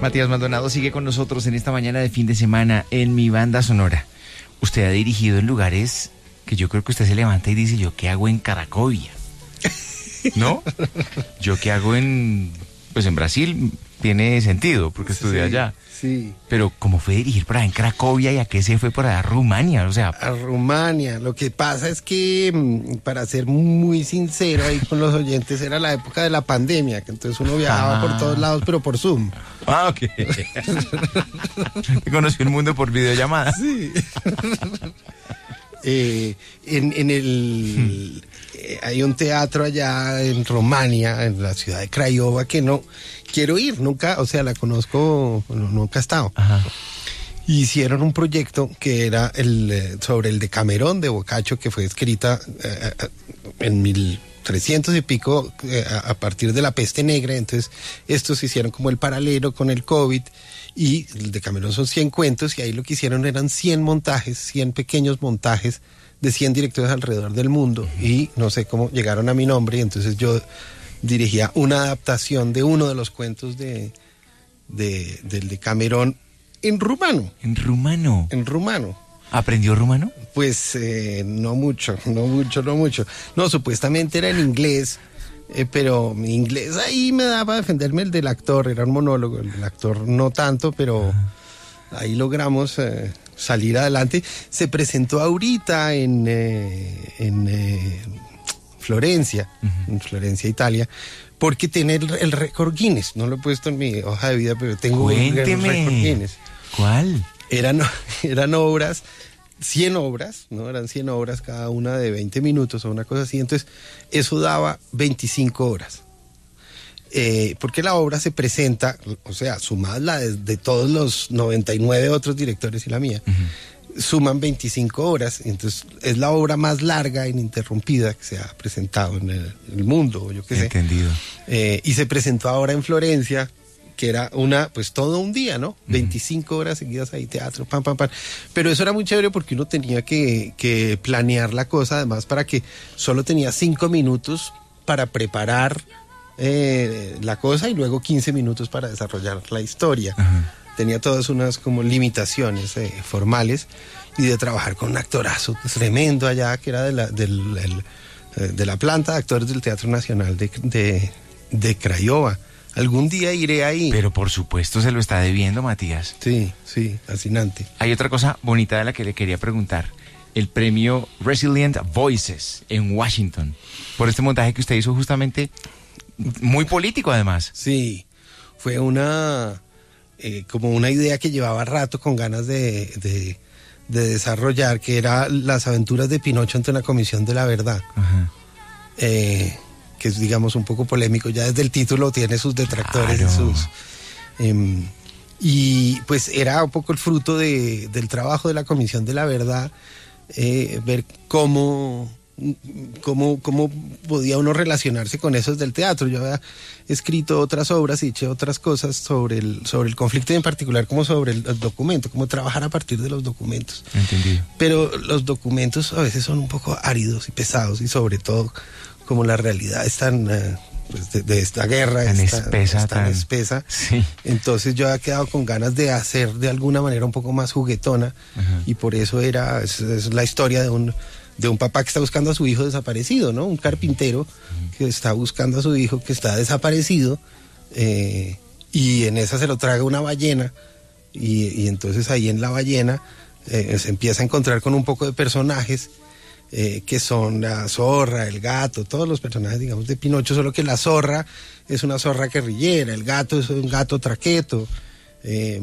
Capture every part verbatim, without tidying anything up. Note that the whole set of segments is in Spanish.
Matías Maldonado sigue con nosotros en esta mañana de fin de semana en Mi Banda Sonora. Usted ha dirigido en lugares que yo creo que usted se levanta y dice, ¿yo qué hago en Cracovia? ¿No? ¿Yo qué hago en... Pues en Brasil tiene sentido, porque estudié sí, allá. Sí. Pero ¿cómo fue dirigir por allá en Cracovia y a qué se fue por allá a Rumania? O sea... A Rumania. Lo que pasa es que, para ser muy sincero ahí con los oyentes, era la época de la pandemia, que entonces uno viajaba ah. por todos lados, pero por Zoom. Ah, ok. Conocí el mundo por videollamada. Sí. eh, en, en el... Hmm. Eh, hay un teatro allá en Rumania, en la ciudad de Craiova, que no quiero ir, nunca, o sea, la conozco, no, nunca he estado. Ajá. Hicieron un proyecto que era el sobre el Decamerón de Boccaccio, que fue escrita eh, en mil trescientos y pico eh, a partir de la peste negra. Entonces estos hicieron como el paralelo con el COVID, y el Decamerón son cien cuentos, y ahí lo que hicieron eran cien montajes, cien pequeños montajes de cien directores alrededor del mundo. Uh-huh. Y no sé cómo llegaron a mi nombre, y entonces yo dirigía una adaptación de uno de los cuentos de, de del Decamerón en rumano. ¿En rumano? En rumano. ¿Aprendió rumano? Pues eh, no mucho, no mucho, no mucho. No, supuestamente era en inglés, eh, pero mi inglés ahí me daba a defenderme el del actor, era un monólogo, el del actor no tanto, pero uh-huh. ahí logramos... Eh, salir adelante. Se presentó ahorita en, eh, en eh, Florencia, uh-huh. en Florencia, Italia, porque tiene el, el récord Guinness. No lo he puesto en mi hoja de vida, pero tengo Cuénteme. el récord Guinness. ¿Cuál? Eran, eran obras, cien obras, ¿no? Eran cien obras, cada una de veinte minutos o una cosa así. Entonces, eso daba veinticinco horas. Eh, porque la obra se presenta, o sea, sumada la de, de todos los noventa y nueve otros directores y la mía, uh-huh. suman veinticinco horas, entonces es la obra más larga e ininterrumpida que se ha presentado en el, en el mundo, yo qué sé. Entendido. Eh, y se presentó ahora en Florencia, que era una, pues todo un día, ¿no? Uh-huh. veinticinco horas seguidas ahí, teatro, pam, pam, pam. Pero eso era muy chévere porque uno tenía que, que planear la cosa, además, para que solo tenía cinco minutos para preparar Eh, la cosa, y luego quince minutos para desarrollar la historia. Uh-huh. Tenía todas unas como limitaciones eh, formales, y de trabajar con un actorazo tremendo allá, que era de la, del, el, eh, de la planta de actores del Teatro Nacional de, de, de Craiova. Algún día iré ahí. Pero por supuesto se lo está debiendo, Matías. Sí, sí, fascinante. Hay otra cosa bonita de la que le quería preguntar. El premio Resilient Voices en Washington, por este montaje que usted hizo justamente... Muy político, además. Sí, fue una eh, como una idea que llevaba rato con ganas de, de, de desarrollar, que era las aventuras de Pinocho ante una comisión de la verdad. Ajá. Eh, que es, digamos, un poco polémico, ya desde el título tiene sus detractores. Claro. y sus eh, y pues era un poco el fruto de, del trabajo de la comisión de la verdad, eh, ver cómo Cómo, cómo podía uno relacionarse con esos del teatro. Yo había escrito otras obras y hecho otras cosas sobre el, sobre el conflicto, y en particular como sobre el, el documento, cómo trabajar a partir de los documentos. Entendido. Pero los documentos a veces son un poco áridos y pesados, y sobre todo como la realidad es tan... Uh, pues de, de esta guerra tan esta, espesa, es tan, tan espesa. Sí. Entonces yo había quedado con ganas de hacer de alguna manera un poco más juguetona. Uh-huh. Y por eso era es, es la historia de un de un papá que está buscando a su hijo desaparecido, ¿no? Un carpintero uh-huh. que está buscando a su hijo que está desaparecido, eh, y en esa se lo traga una ballena, y, y entonces ahí en la ballena eh, se empieza a encontrar con un poco de personajes eh, que son la zorra, el gato, todos los personajes, digamos, de Pinocho, solo que la zorra es una zorra guerrillera, el gato es un gato traqueto, eh,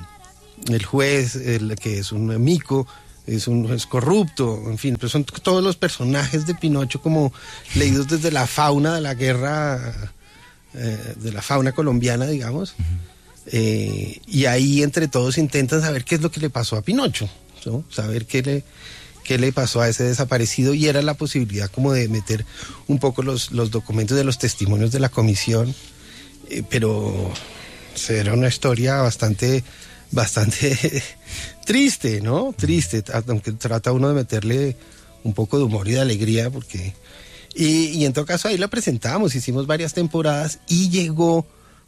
el juez, el que es un mico, es un es corrupto, en fin, pero son todos los personajes de Pinocho como leídos desde la fauna de la guerra, eh, de la fauna colombiana, digamos. Uh-huh. eh, y ahí entre todos intentan saber qué es lo que le pasó a Pinocho, ¿no? Saber qué le, qué le pasó a ese desaparecido, y era la posibilidad como de meter un poco los, los documentos de los testimonios de la comisión, eh, pero era una historia bastante... bastante triste, ¿no? Triste, aunque trata uno de meterle un poco de humor y de alegría, porque... Y, y en todo caso ahí la presentamos, hicimos varias temporadas, y llegó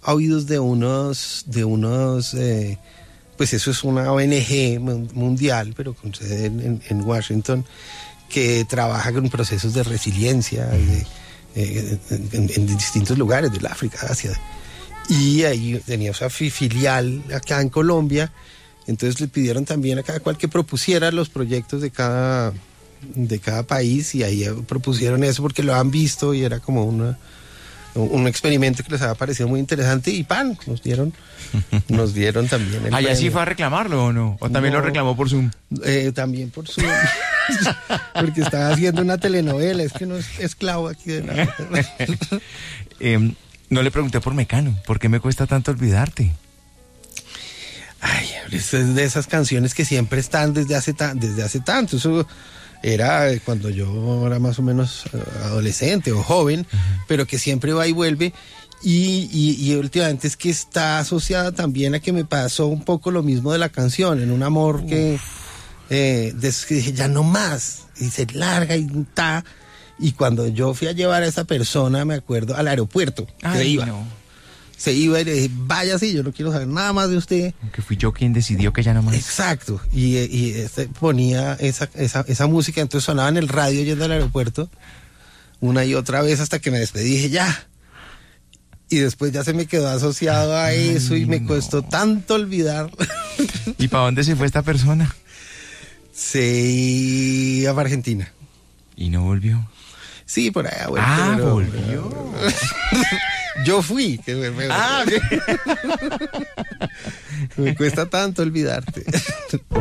a oídos de unos, de unos, eh, pues eso es una O N G mundial, pero con sede en, en Washington, que trabaja con procesos de resiliencia de, eh, en, en distintos lugares del África, Asia. Y ahí tenía esa filial acá en Colombia. Entonces le pidieron también a cada cual que propusiera los proyectos de cada, de cada país, y ahí propusieron eso porque lo han visto y era como una, un experimento que les había parecido muy interesante, y pan, nos dieron, nos dieron también el ¿Allá sí fue a reclamarlo o no? ¿O también no, lo reclamó por Zoom? Eh, también por Zoom, porque estaba haciendo una telenovela, es que no es esclavo aquí de nada. eh, no le pregunté por Mecano, ¿por qué me cuesta tanto olvidarte? Ay, es de esas canciones que siempre están desde hace, ta- desde hace tanto. Eso era cuando yo era más o menos uh, adolescente o joven, uh-huh. pero que siempre va y vuelve. Y, y, y últimamente es que está asociada también a que me pasó un poco lo mismo de la canción, en un amor Uf. que, eh, des, que dije, ya no más, y se larga y ta. Y cuando yo fui a llevar a esa persona, me acuerdo, al aeropuerto, Ay, se iba. No. Se iba y le dije, vaya así, yo no quiero saber nada más de usted. Que fui yo quien decidió que ya no más. Exacto. Y, y este ponía esa, esa, esa música, entonces sonaba en el radio yendo al aeropuerto, una y otra vez hasta que me despedí, dije, ya. Y después ya se me quedó asociado a eso. Ay, y me no. costó tanto olvidar. ¿Y para dónde se fue esta persona? Se iba a Argentina. ¿Y no volvió? Sí, por allá. Bueno, ah, pero, volvió. Yo fui. Que me, me, ah, okay. me cuesta tanto olvidarte.